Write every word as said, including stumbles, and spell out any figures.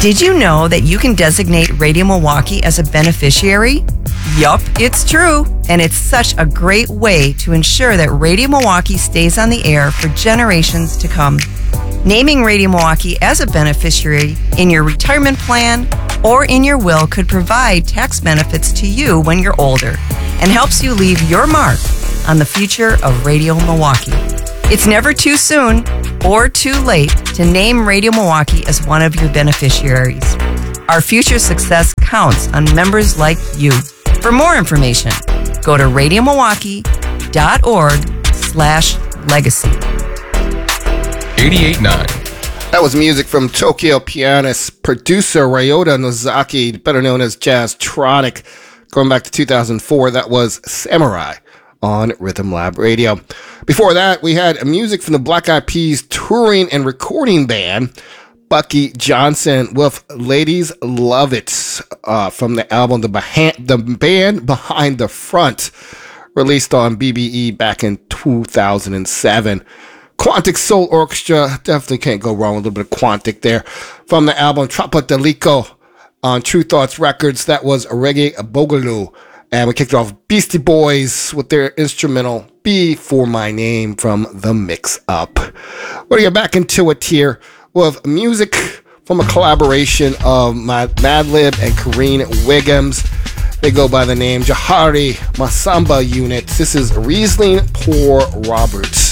Did you know that you can designate Radio Milwaukee as a beneficiary? Yup, it's true. And it's such a great way to ensure that Radio Milwaukee stays on the air for generations to come. Naming Radio Milwaukee as a beneficiary in your retirement plan or in your will could provide tax benefits to you when you're older and helps you leave your mark on the future of Radio Milwaukee. It's never too soon or too late to name Radio Milwaukee as one of your beneficiaries. Our future success counts on members like you. For more information, go to radio milwaukee dot org slash legacy. eighty-eight point nine. That was music from Tokyo pianist, producer Ryota Nozaki, better known as Jazztronic. Going back to two thousand four, that was Samurai on Rhythm Lab Radio. Before that, we had music from the Black Eyed Peas touring and recording band, Bucky Johnson, with Ladies Love It, uh, from the album The, Beha- the Band Behind the Front, released on B B E back in two thousand seven. Quantic Soul Orchestra, definitely can't go wrong with a little bit of Quantic there. From the album Troppa Delico on True Thoughts Records, that was Reggae Boogaloo. And we kicked off Beastie Boys with their instrumental Be For My Name from The Mix Up. We're going to get back into it here with music from a collaboration of Madlib and Kareen Wiggums. They go by the name Jahari Masamba Unit. This is Riesling Pour Roberts.